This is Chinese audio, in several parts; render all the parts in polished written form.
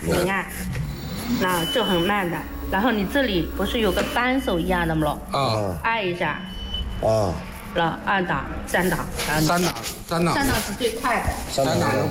你看，那就很慢的。然后你这里不是有个扳手一样的吗？按一下。然后2档、3档。 3档是最快的。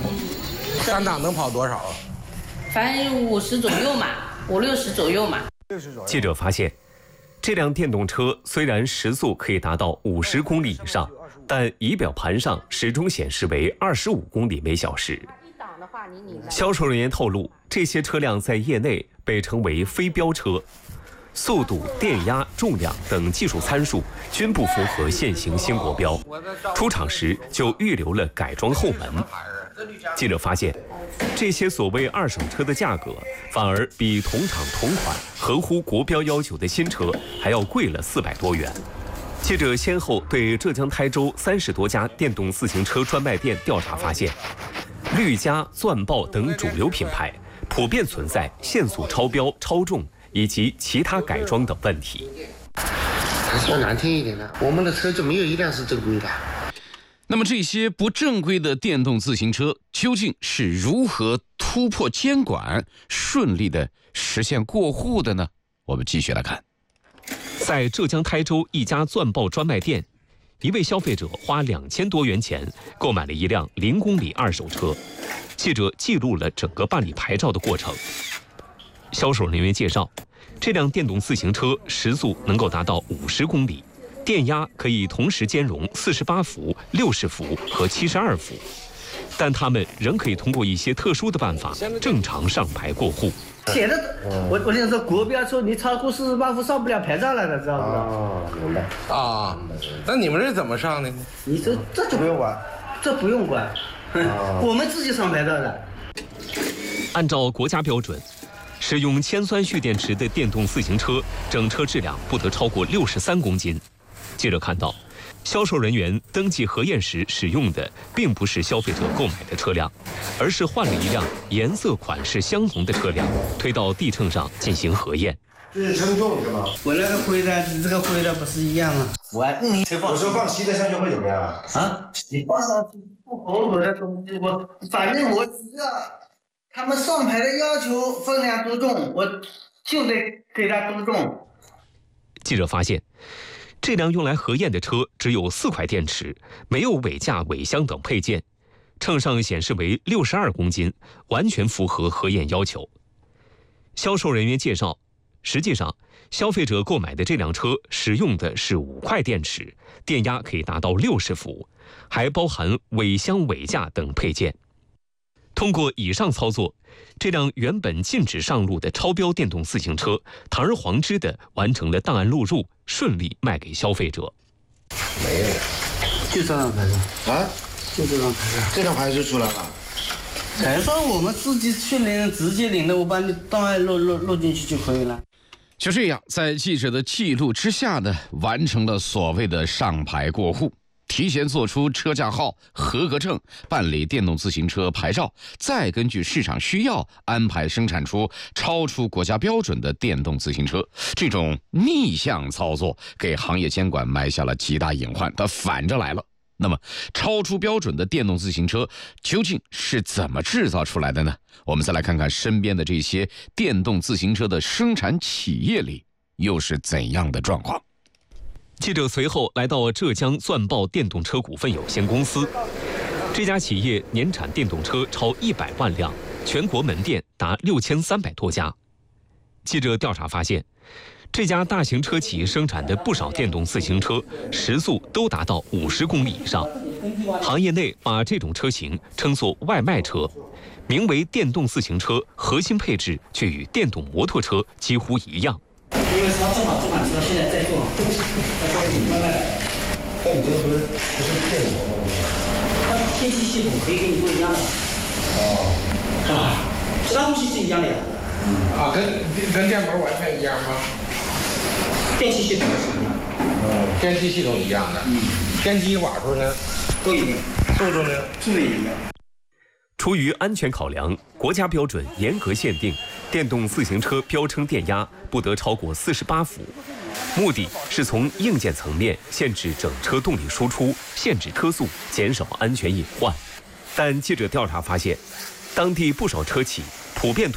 3档能跑多少啊？ 反正50左右嘛，50-60左右嘛。 记者发现，这辆电动车虽然时速可以达到50公里以上，但仪表盘上始终显示为25公里每小时。销售人员透露，这些车辆在业内被称为非标车，速度、电压、重量等技术参数均不符合现行新国标，出厂时就预留了改装后门。记者发现，这些所谓二手车的价格反而比同厂同款合乎国标要求的新车还要贵了400多元。记者先后对浙江台州30多家电动自行车专卖店调查发现，绿嘉、钻豹等主流品牌普遍存在限速超标、超重以及其他改装等问题。 说难听一点的，我们的车就没有一辆是正规的。 那么这些不正规的电动自行车究竟是如何突破监管，顺利的实现过户的呢？我们继续来看。 在浙江台州一家钻豹专卖店，一位消费者花2000多元钱购买了一辆0公里二手车。记者记录了整个办理牌照的过程。销售人员介绍，这辆电动自行车时速能够达到50公里，电压可以同时兼容48伏、60伏和72伏，但他们仍可以通过一些特殊的办法正常上牌过户。 写的，我跟你说，国标车你超过48伏上不了牌照了的，知道不知道？ 明白那你们是怎么上的呢？ 你这就不用管，这不用管，我们自己上牌照的。 按照国家标准，使用铅酸蓄电池的电动自行车整车质量不得超过63公斤。记者看到，销售人员登记核验时使用的并不是消费者购买的车辆，而是换了一辆颜色款式相同的车辆，推到地秤上进行核验。 这是称重是吗？ 我那个灰的，你这个灰的不是一样吗？我说放稀的上去会怎么样啊？ 你放上去不合我的东西，反正我只要他们上牌的要求分量多重，我就得给他多重。 记者发现，这辆用来核验的车只有4块电池，没有尾架、尾箱等配件，秤上显示为62公斤，完全符合核验要求。销售人员介绍，实际上消费者购买的这辆车使用的是5块电池，电压可以达到60伏，还包含尾箱、尾架等配件。通过以上操作，这辆原本禁止上路的超标电动自行车堂而皇之地完成了档案录入，顺利卖给消费者。 没有， 就这张牌照啊， 就这张牌照， 这张牌就出来了。 牌照我们自己去领，直接领的，我把你档案录进去就可以了。 就这样，在记者的记录之下呢，完成了所谓的上牌过户。提前做出车架号、合格证，办理电动自行车牌照，再根据市场需要安排生产出超出国家标准的电动自行车。这种逆向操作给行业监管埋下了极大隐患，它反着来了。那么，超出标准的电动自行车究竟是怎么制造出来的呢？我们再来看看身边的这些电动自行车的生产企业里又是怎样的状况。 记者随后来到浙江钻豹电动车股份有限公司，这家企业年产电动车超100万辆，全国门店达6300多家。记者调查发现，这家大型车企生产的不少电动自行车时速都达到50公里以上，行业内把这种车型称作外卖车，名为电动自行车，核心配置却与电动摩托车几乎一样。 因为他正好这款车现在在做，外卖。 但你这个不是电动摩托车？ 它电气系统可以跟你不一样的。其他东西是一样的呀。 跟电门完全一样吗？ 电气系统是一样的。 电气系统一样的。电机瓦数呢？ 都一样。 速度呢？ 速度也一样。 出于安全考量，国家标准严格限定电动自行车标称电压不得超过48伏，目的是从硬件层面限制整车动力输出，限制车速，减少安全隐患。但记者调查发现，当地不少车企普遍